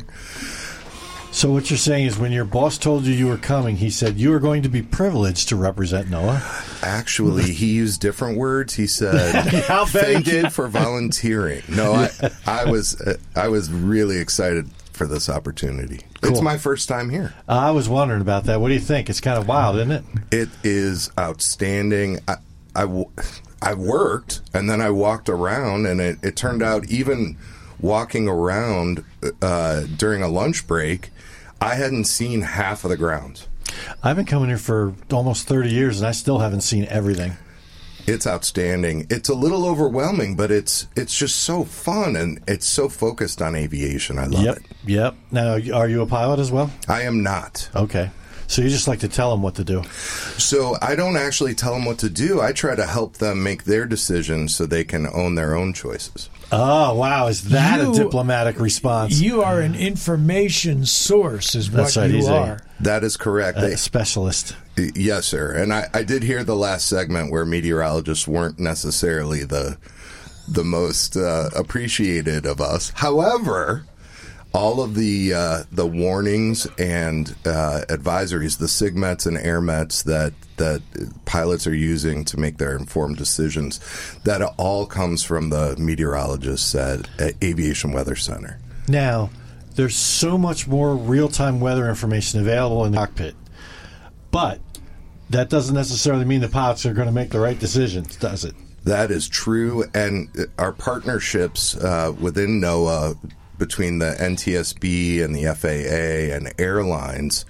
So what you're saying is when your boss told you you were coming, he said you were going to be privileged to represent NOAA? Actually, he used different words. He said, thank you for volunteering. No, I, I was uh, I was really excited for this opportunity. Cool. It's my first time here. I was wondering about that. What do you think? It's kind of wild, isn't it? It is outstanding. I, I, w- I worked, and then I walked around, and it, it turned out even walking around uh, during a lunch break, I hadn't seen half of the grounds. I've been coming here for almost thirty years, and I still haven't seen everything. It's outstanding. It's a little overwhelming, but it's it's just so fun, and it's so focused on aviation. I love yep, it. Yep. Now, are you a pilot as well? I am not. Okay. So you just like to tell them what to do? So I don't actually tell them what to do. I try to help them make their decisions so they can own their own choices. Oh, wow. Is that You- a diplomatic response? You are an information source, is That's what right, you he's a- are. That is correct. A They- specialist. Yes, sir. And I, I did hear the last segment where meteorologists weren't necessarily the the most uh, appreciated of us. However, all of the uh, the warnings and uh, advisories, the SIGMETs and AirMets that that pilots are using to make their informed decisions, that all comes from the meteorologists at, at Aviation Weather Center. Now, there's so much more real-time weather information available in the cockpit, but that doesn't necessarily mean the pilots are going to make the right decisions, does it? That is true, and our partnerships uh, within NOAA between the N T S B and the F A A and airlines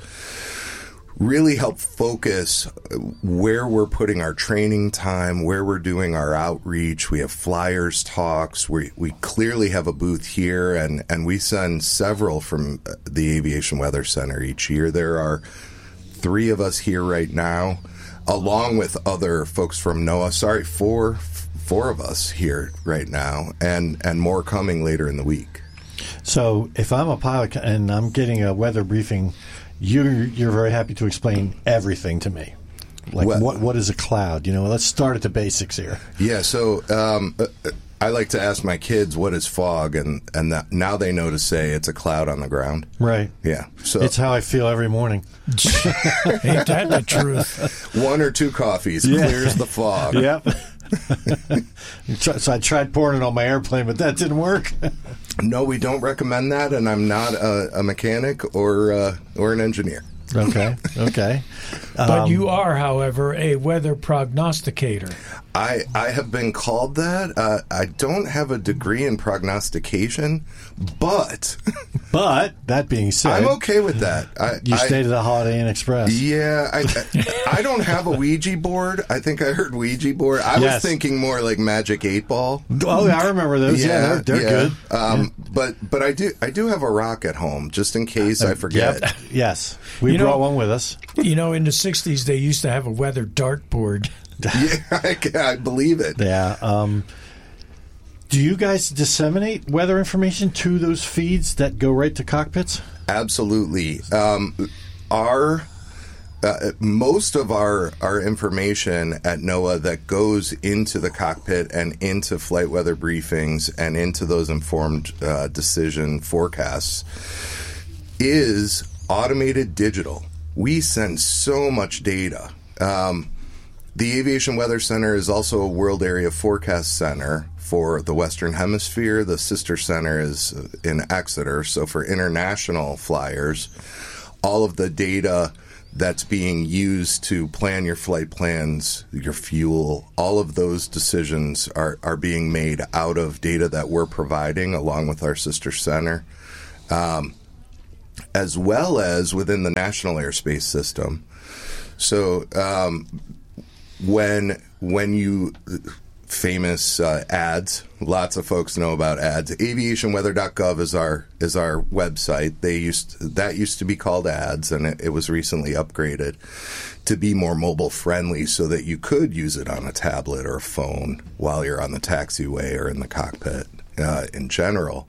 really help focus where we're putting our training time, where we're doing our outreach. We have flyers talks. We we clearly have a booth here, and, and we send several from the Aviation Weather Center each year. There are three of us here right now, along with other folks from NOAA. Sorry, four four of us here right now, and, and more coming later in the week. So if I'm a pilot and I'm getting a weather briefing, you're, you're very happy to explain everything to me. Like, Well- what what is a cloud? You know, let's start at the basics here. Yeah, so um, uh, I like to ask my kids what is fog, and, and that, now they know to say it's a cloud on the ground. Right. Yeah. So It's how I feel every morning. Ain't that the truth? one or two coffees Yeah. clears the fog. Yep. So I tried pouring it on my airplane, but that didn't work. No, we don't recommend that, and I'm not a, a mechanic or uh, or an engineer. Okay. Okay. But Um, you are, however, a weather prognosticator. I, I have been called that. Uh, I don't have a degree in prognostication, but but that being said, I'm okay with that. I, you I, stayed at the Holiday Inn Express. Yeah, I, I, I don't have a Ouija board. I think I heard Ouija board. I Yes. was thinking more like Magic Eight Ball. Oh, I remember those. Yeah, they're, they're yeah. good. Um, Yeah. But but I do I do have a rock at home just in case I forget. Yep. Yes, we You brought know- one with us. You know, in the sixties, they used to have a weather dartboard. Yeah, I, I believe it. Yeah. Um, do you guys disseminate weather information to those feeds that go right to cockpits? Absolutely. Um, our uh, most of our our information at NOAA that goes into the cockpit and into flight weather briefings and into those informed uh, decision forecasts is automated digital. We send so much data. Um, the Aviation Weather Center is also a World Area Forecast Center for the Western Hemisphere. The sister center is in Exeter. So for international flyers, all of the data that's being used to plan your flight plans, your fuel, all of those decisions are, are being made out of data that we're providing along with our sister center, um, as well as within the National Airspace System. So um, when when you famous uh, ads, lots of folks know about ads. aviation weather dot gov is our is our website. They used that used to be called ads, and it, it was recently upgraded to be more mobile friendly, so that you could use it on a tablet or a phone while you're on the taxiway or in the cockpit uh, in general.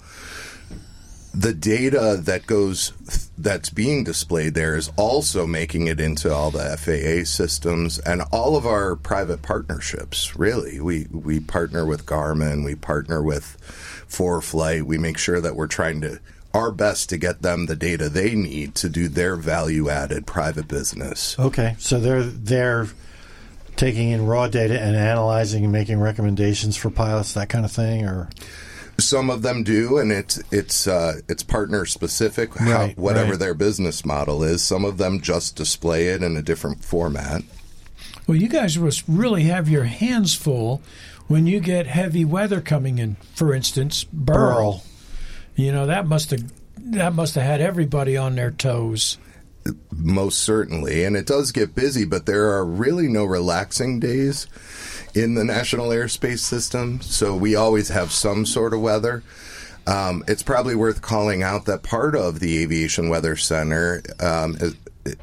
The data that goes that's being displayed there is also making it into all the F A A systems and all of our private partnerships. Really, we we partner with Garmin, we partner with ForeFlight. We make sure that we're trying to our best to get them the data they need to do their value-added private business. Okay, so they're they're taking in raw data and analyzing and making recommendations for pilots, that kind of thing, or. Some of them do, and it's it's uh, it's partner specific, how, Right, whatever right. their business model is. Some of them just display it in a different format. Well, you guys must really have your hands full when you get heavy weather coming in. For instance, Burl. Burl. You know, that must have that must have had everybody on their toes. Most certainly, and it does get busy, but there are really no relaxing days in the National Airspace System, so we always have some sort of weather. Um, it's probably worth calling out that part of the Aviation Weather Center um, is,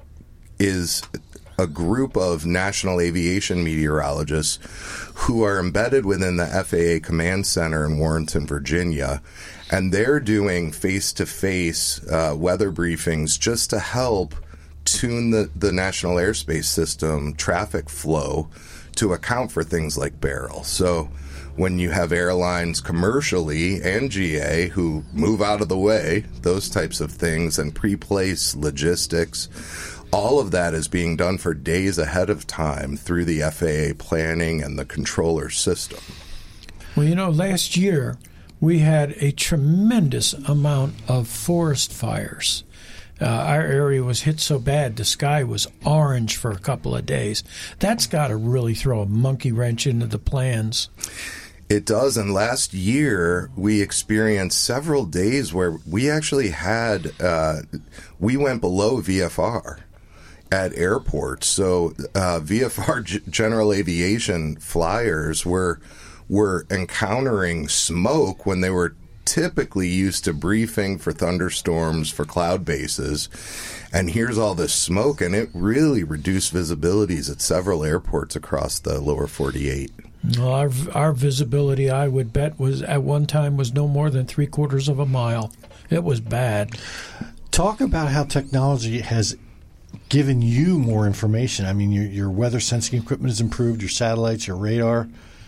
is a group of national aviation meteorologists who are embedded within the F A A Command Center in Warrenton, Virginia, and they're doing face-to-face uh, weather briefings just to help tune the, the National Airspace System traffic flow to account for things like Beryl. So when you have airlines commercially and G A who move out of the way, those types of things, and pre-place logistics, all of that is being done for days ahead of time through the F A A planning and the controller system. Well, you know, last year we had a tremendous amount of forest fires. Uh, our area was hit so bad the sky was orange for a couple of days. That's got to really throw a monkey wrench into the plans. It does, and last year we experienced several days where we actually had, uh, we went below V F R at airports. So uh, V F R G- general aviation flyers were were encountering smoke when they were typically used to briefing for thunderstorms, for cloud bases, and here's all this smoke, and it really reduced visibilities at several airports across the lower forty-eight. Well, our our visibility, I would bet, was at one time was no more than three quarters of a mile. It was bad. Talk about how technology has given you more information. I mean, your your weather sensing equipment has improved, your satellites, your radar.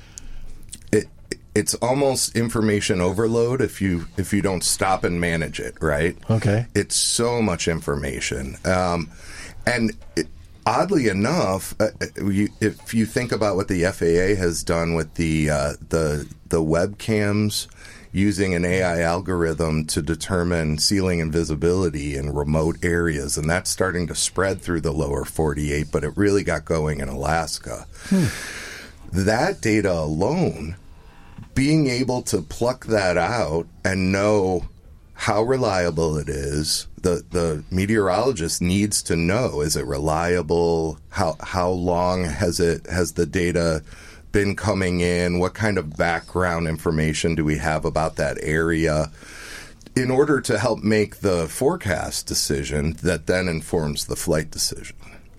It it's almost information overload if you if you don't stop and manage it, right? Okay. It's so much information, um, and it, oddly enough, uh, you, if you think about what the F A A has done with the uh, the the webcams, using an A I algorithm to determine ceiling and visibility in remote areas, and that's starting to spread through the lower forty-eight, but it really got going in Alaska. Hmm. that data alone, being able to pluck that out and know how reliable it is, the, the meteorologist needs to know, is it reliable? How how long has it has the data been coming in? What kind of background information do we have about that area? In order to help make the forecast decision that then informs the flight decision.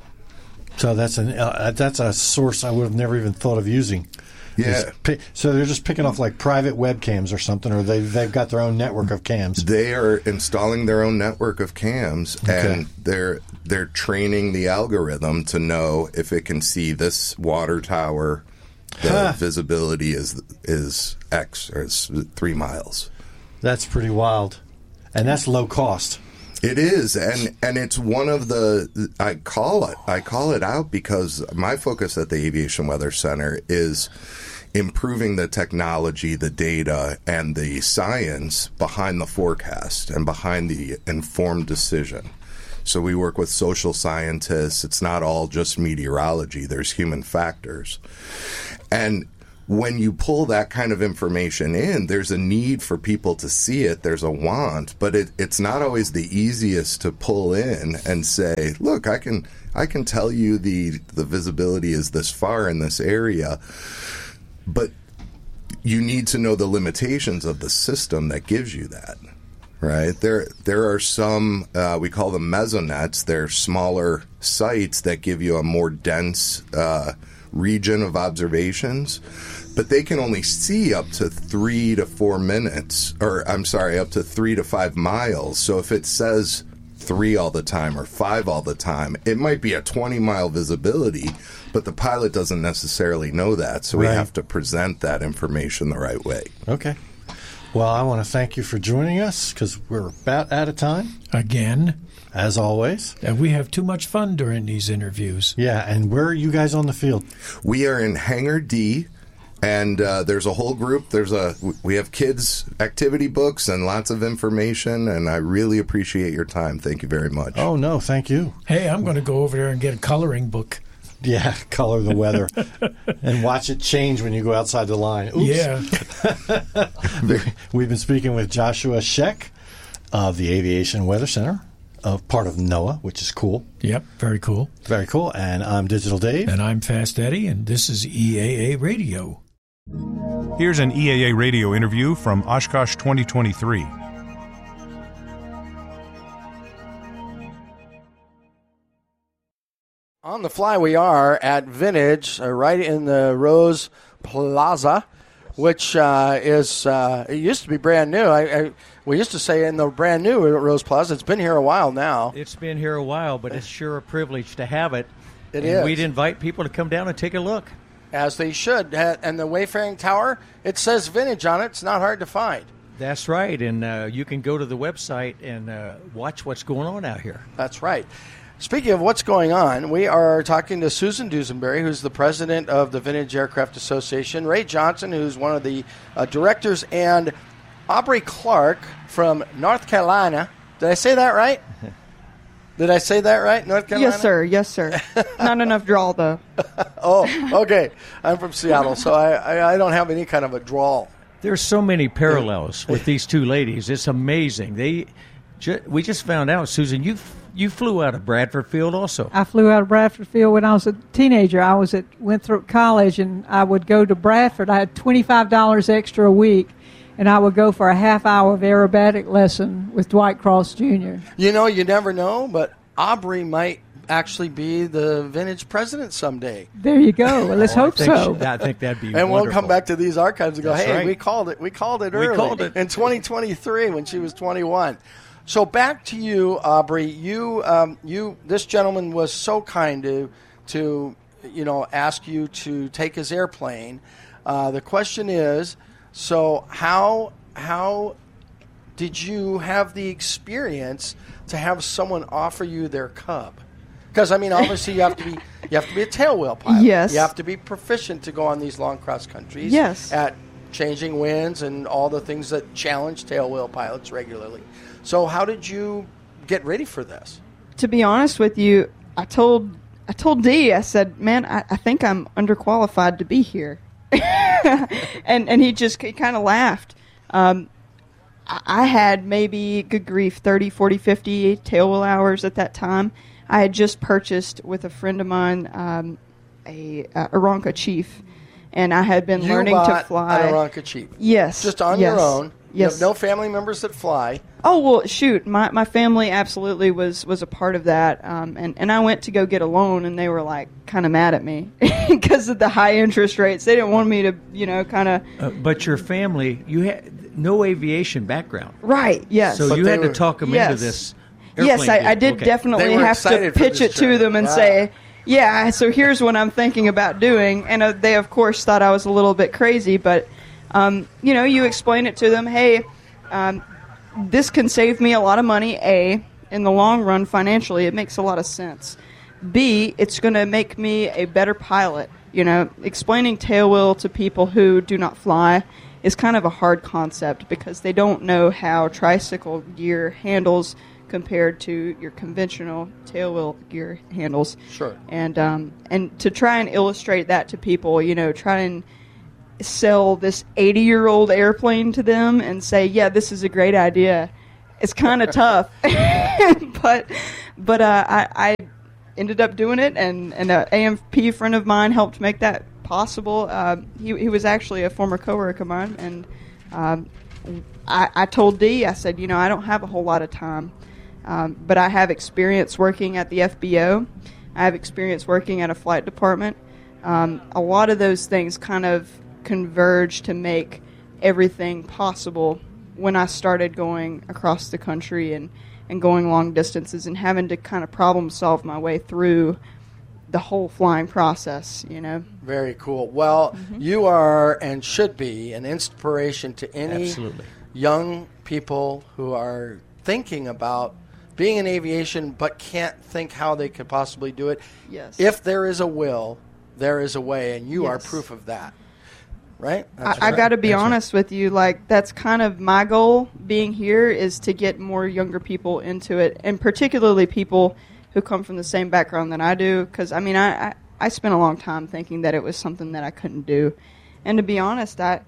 So that's an uh, that's a source I would have never even thought of using. Yeah. Pi- so they're just picking off like private webcams or something, or they they've got their own network of cams. They are installing their own network of cams, Okay. and they're they're training the algorithm to know if it can see this water tower. The Huh. visibility is is X, or is three miles. That's pretty wild, and that's low cost. It is, and and it's one of the I call it I call it out because my focus at the Aviation Weather Center is improving the technology, the data, and the science behind the forecast and behind the informed decision. So we work with social scientists. It's not all just meteorology. There's human factors. And when you pull that kind of information in, there's a need for people to see it. There's a want, but it, it's not always the easiest to pull in and say, look, I can I can tell you the the visibility is this far in this area, but you need to know the limitations of the system that gives you that. Right. There there are some, uh, we call them mesonets. They're smaller sites that give you a more dense uh, region of observations, but they can only see up to three to four minutes, or I'm sorry, up to three to five miles. So if it says three all the time or five all the time, it might be a twenty mile visibility, but the pilot doesn't necessarily know that. So we Right. have to present that information the right way. Okay. Well, I want to thank you for joining us because we're about out of time. Again. As always. And we have too much fun during these interviews. Yeah, and where are you guys on the field? We are in Hangar D, and uh, there's a whole group. There's a we have kids' activity books and lots of information, and I really appreciate your time. Thank you very much. Oh, no, thank you. Hey, I'm going to go over there and get a coloring book. Yeah, color the weather and watch it change when you go outside the line. Oops. Yeah. We've been speaking with Joshua Scheck of the Aviation Weather Center, of part of NOAA, which is cool. Yep, very cool. Very cool. And I'm Digital Dave. And I'm Fast Eddie, and this is E A A Radio. Here's an E A A radio interview from Oshkosh twenty twenty-three. On the fly, we are at Vintage, uh, right in the Rose Plaza, which uh, is, uh, it used to be brand new. I, I We used to say in the brand new Rose Plaza. It's been here a while now. It's been here a while, but it's sure a privilege to have it. It and is. We'd invite people to come down and take a look. As they should. And the Wayfaring Tower, it says Vintage on it. It's not hard to find. That's right, and uh, you can go to the website and uh, watch what's going on out here. That's right. Speaking of what's going on, we are talking to Susan Dusenberry, who's the president of the Vintage Aircraft Association, Ray Johnson, who's one of the uh, directors, and Aubrey Clark from North Carolina. Did I say that right? Did I say that right, North Carolina? Yes, sir. Yes, sir. Not enough drawl, though. Oh, okay. I'm from Seattle, so I, I, I don't have any kind of a drawl. There's so many parallels with these two ladies. It's amazing. They, ju- we just found out, Susan, you you flew out of Bradford Field also. I flew out of Bradford Field when I was a teenager. I was at Winthrop College, and I would go to Bradford. I had twenty-five dollars extra a week, and I would go for a half hour of aerobatic lesson with Dwight Cross Junior You know, you never know, but Aubrey might actually be the Vintage president someday. There you go. Well, let's Oh, I hope think so. she- I think that'd be And wonderful. we'll come back to these archives and go, That's hey, right. we called it. We called it We early. called it. In twenty twenty-three when she was twenty-one. So back to you, Aubrey. You, um, you, this gentleman was so kind to, to, you know, ask you to take his airplane. Uh, the question is, so how, how did you have the experience to have someone offer you their Cub? Because I mean, obviously, you have to be you have to be a tailwheel pilot. Yes. You have to be proficient to go on these long cross countries. Yes. At changing winds and all the things that challenge tailwheel pilots regularly. So, how did you get ready for this? To be honest with you, I told I told Dee, I said, man, I, I think I'm underqualified to be here. and and he just he kind of laughed. Um, I, I had maybe, good grief, thirty, forty, fifty tailwheel hours at that time. I had just purchased with a friend of mine um, a uh, Aranca Chief, and I had been you learning bought to fly. an Aranca Chief. Yes. Just on yes, your own. You Yes. have no family members that fly. Oh, well, shoot. My my family absolutely was, was a part of that. Um, and, and I went to go get a loan, and they were, like, kind of mad at me because of the high interest rates. They didn't want me to, you know, kind of... Uh, but your family, you had no aviation background. Right, yes. So But you they had were- to talk them yes. into this Yes, airplane I, deal. I did Okay. definitely They were have to excited for pitch this it to journey. them and Wow. say, yeah, so here's what I'm thinking about doing. And uh, they, of course, thought I was a little bit crazy. But, um, you know, you explain it to them, hey, um, this can save me a lot of money, A, in the long run financially. It makes a lot of sense. B, it's going to make me a better pilot. You know, explaining tailwheel to people who do not fly is kind of a hard concept because they don't know how tricycle gear handles compared to your conventional tailwheel gear handles. Sure. And um, and to try and illustrate that to people, you know, try and sell this eighty-year-old airplane to them and say, yeah, this is a great idea. It's kind of tough. but but uh, I, I ended up doing it, and, and an A M P friend of mine helped make that possible. Uh, he, he was actually a former coworker of mine, and um, I, I told Dee, I said, you know, I don't have a whole lot of time, um, but I have experience working at the F B O. I have experience working at a flight department. Um, a lot of those things kind of converge to make everything possible when I started going across the country and, and going long distances and having to kind of problem solve my way through the whole flying process, you know. Very cool. Well, Mm-hmm. you are and should be an inspiration to any Absolutely. young people who are thinking about being in aviation but can't think how they could possibly do it. Yes. If there is a will, there is a way, and you are Yes. proof of that. Right? I, That's I right. got to be That's right. honest with you. Like, that's kind of my goal being here is to get more younger people into it, and particularly people who come from the same background that I do. Because, I mean, I, I, I spent a long time thinking that it was something that I couldn't do. And to be honest, I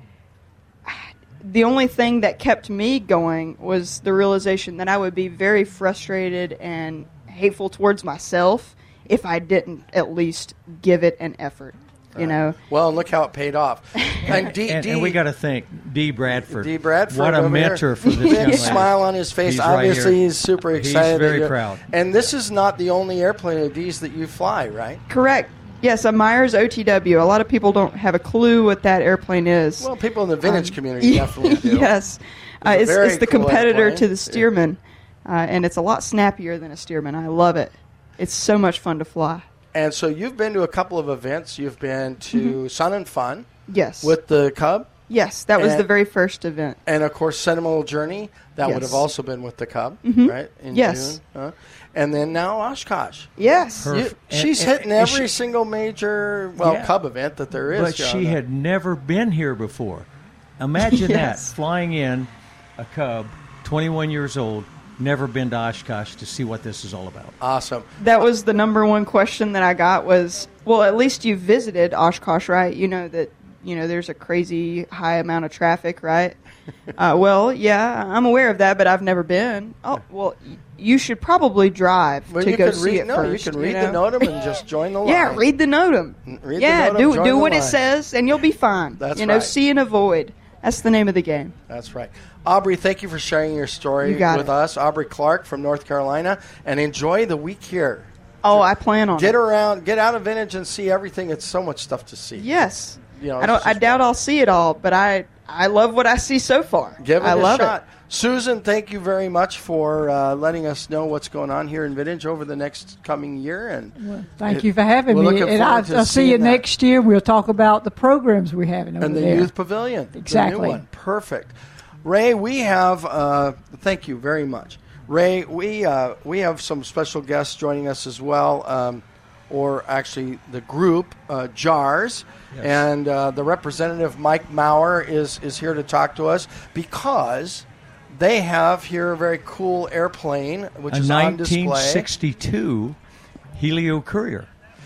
the only thing that kept me going was the realization that I would be very frustrated and hateful towards myself if I didn't at least give it an effort. You know. Well, and look how it paid off. And D, and, D, and we got to thank Dee Bradford. D. Bradford, What a over mentor here. for this Big young lady. smile on his face. He's right Obviously, here. he's super He's excited. that very you're- proud. And this is not the only airplane of D's that you fly, right? Correct. Yes, a Myers O T W. A lot of people don't have a clue what that airplane is. Well, people in the vintage Um, community definitely do. Yes. Uh, It's a it's very it's the cool competitor airplane. to the Stearman, uh, and it's a lot snappier than a Stearman. I love it. It's so much fun to fly. And so you've been to a couple of events. You've been to Mm-hmm. Sun and Fun. Yes. With the Cub. Yes, that was And- the very first event. And, of course, Sentimental Journey. That would Yes. have also been with the Cub, Mhm. right? In Yes. June. Huh? And then now Oshkosh. Yes. You- Perf- she's and- hitting and every she- single major, well, Yeah. Cub event that there is. But here she on the- had never been here before. Imagine Yes. that, flying in a Cub, twenty-one years old, never been to Oshkosh to see what this is all about. Awesome. That was the number one question that I got was, well, at least you visited Oshkosh, right? You know that, you know, there's a crazy high amount of traffic, right? uh, well, yeah, I'm aware of that, but I've never been. Oh, well, y- you should probably drive Well, to you go could see read, it no, first. you can read know? the NOTAM and just join the line. Yeah, read the NOTAM. Read yeah, the NOTAM, do join do the what line. it says, and you'll be fine. That's you know, right. see and avoid. That's the name of the game. That's right. Aubrey, thank you for sharing your story You got with it. us. Aubrey Clark from North Carolina. And enjoy the week here. Oh, I plan on Get it. around, get out of Vintage and see everything. It's so much stuff to see. Yes. You know, I don't. it's I just- doubt I'll see it all, but I I love what I see so far. Give it I a love shot. it. Susan, thank you very much for uh, letting us know what's going on here in Vintage over the next coming year. And Thank it- you for having we're me. looking And I, forward to I'll see you seeing that. next year. We'll talk about the programs we're having over and the there. Youth Pavilion. The Exactly. new one. Perfect. Ray, we have, uh, thank you very much. Ray, we uh, we have some special guests joining us as well, um, or actually the group, uh, JARS. Yes. And uh, the representative, Mike Maurer, is, is here to talk to us because they have here a very cool airplane, which a is on display. nineteen sixty-two Helio Courier.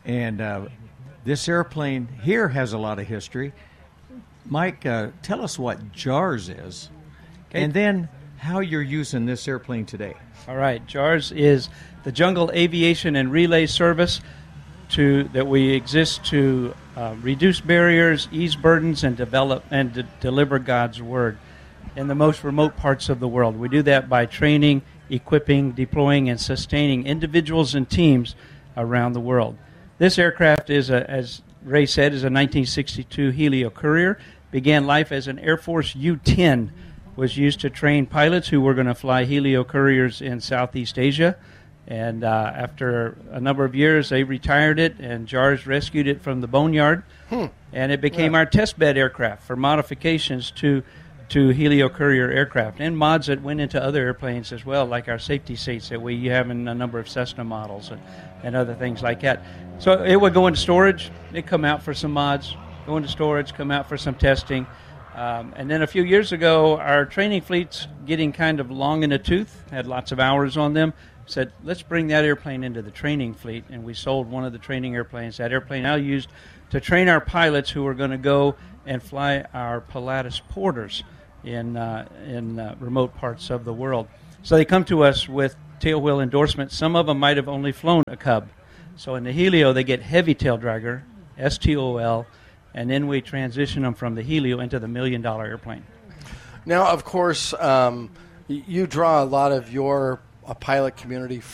And uh, this airplane here has a lot of history. Mike, uh, tell us what JARS is, and then how you're using this airplane today. All right, JARS is the Jungle Aviation and Relay Service to that we exist to uh, reduce barriers, ease burdens, and develop and de- deliver God's word in the most remote parts of the world. We do that by training, equipping, deploying, and sustaining individuals and teams around the world. This aircraft is, a, as Ray said, is a nineteen sixty-two Helio Courier. Began life as an Air Force U ten. Was used to train pilots who were going to fly Helio Couriers in Southeast Asia. And uh, after a number of years, they retired it, and JARS rescued it from the boneyard. Hmm. And it became yeah. our test bed aircraft for modifications to to Helio Courier aircraft, and mods that went into other airplanes as well, like our safety seats that we have in a number of Cessna models and, and other things like that. So it would go into storage. It'd come out for some mods, go into storage, come out for some testing. Um, and then a few years ago, our training fleet's getting kind of long in the tooth, had lots of hours on them. Said, let's bring that airplane into the training fleet, and we sold one of the training airplanes. That airplane now used to train our pilots who are going to go and fly our Pilatus Porters in uh, in uh, remote parts of the world. So they come to us with tail wheel endorsements. Some of them might have only flown a Cub. So in the Helio, they get heavy tail dragger, S T O L, and then we transition them from the Helio into the million-dollar airplane. Now, of course, um, you draw a lot of your a pilot community